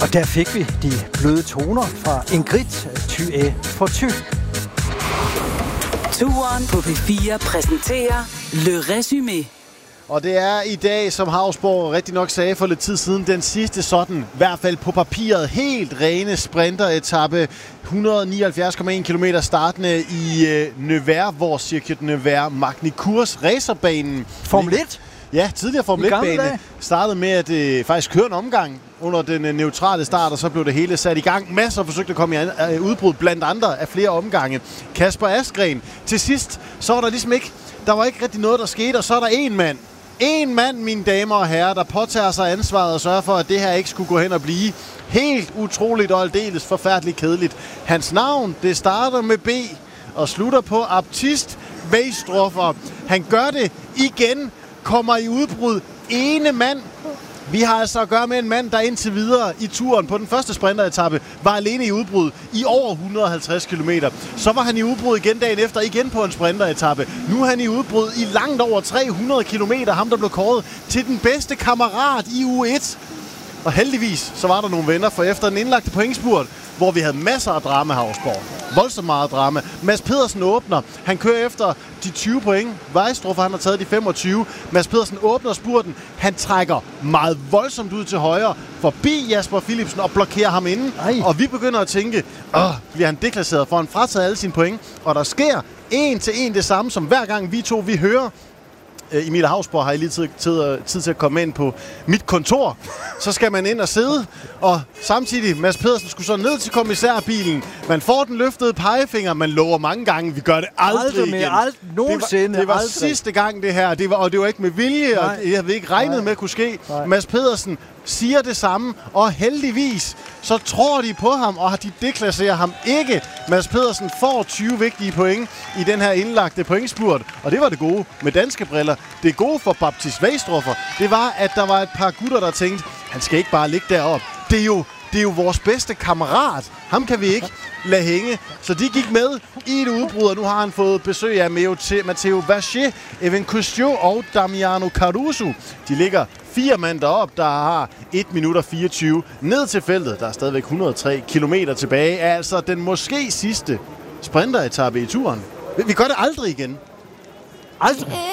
Og der fik vi de bløde toner fra Ingrid Thyæ for Thy. Touren på P4 præsenterer Le Résumé. Og det er i dag, som Hausborg rigtig nok sagde for lidt tid siden, den sidste sådan, i hvert fald på papiret, helt rene sprinteretappe. 179,1 km startende i Nevers, hvor Circuit Nevers Magny Cours racerbanen. Formel 1? Ja, tidligere Formel 1-bane startede med at faktisk køre en omgang under den neutrale start, og så blev det hele sat i gang. Masser forsøgte at komme i udbrud, blandt andre af flere omgange. Kasper Asgreen. Til sidst, så var der ligesom ikke, der var ikke rigtig noget, der skete, og så er der en mand, mine damer og herrer, der påtager sig ansvaret og sørger for, at det her ikke skulle gå hen og blive helt utroligt og aldeles forfærdeligt kedeligt. Hans navn, det starter med B og slutter på Baptiste Weisdorfer. Han gør det igen, kommer i udbrud. Ene mand. Vi har altså at gøre med en mand, der indtil videre i turen på den første sprinteretappe var alene i udbrud i over 150 km. Så var han i udbrud igen dagen efter, igen på en sprinteretappe. Nu er han i udbrud i langt over 300 km. Ham, der blev kåret til den bedste kammerat i U1. Og heldigvis, så var der nogle venner, for efter den indlagte pointspurt, hvor vi havde masser af drama her Hausborg. Voldsomt meget drama. Mads Pedersen åbner. Han kører efter de 20 point. Weisdorfer, han har taget de 25. Mads Pedersen åbner spurten. Han trækker meget voldsomt ud til højre, forbi Jasper Philipsen og blokerer ham inden. Og vi begynder at tænke, bliver han deklasseret, for han frataget alle sine point. Og der sker en til en det samme, som hver gang vi hører. Emil Hausborg har I lige tid til at komme ind på mit kontor. Så skal man ind og sidde, og samtidig Mads Pedersen skulle så ned til kommissærbilen. Man får den løftede pegefinger, man lover mange gange, vi gør det aldrig igen. Nogensinde. Det var sidste gang det her, og det var ikke med vilje, og det havde vi ikke regnet med kunne ske. Mads Pedersen siger det samme, og heldigvis så tror de på ham, og de deklasserer ham ikke. Mads Pedersen får 20 vigtige point i den her indlagte pointspurt, og det var det gode med danske briller. Det gode for Baptiste Weisdorfer, det var, at der var et par gutter, der tænkte, han skal ikke bare ligge deroppe. Det er jo vores bedste kammerat. Ham kan vi ikke lade hænge. Så de gik med i et udbrud, og nu har han fået besøg af Matteo Vacher, Evan Cousteau og Damiano Caruso. De ligger 4 mand deroppe, der har 1 minut og 24 ned til feltet. Der er stadigvæk 103 kilometer tilbage. Er altså den måske sidste sprinteretappe i turen. Vi gør det aldrig igen. Aldrig.